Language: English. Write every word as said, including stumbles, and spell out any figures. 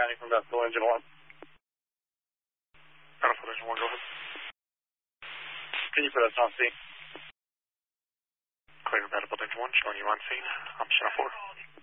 County from Medical Engine one. Medical Engine one, go ahead. Can you put us on scene? Clear Medical Engine one, showing you on scene. I'm Channel four.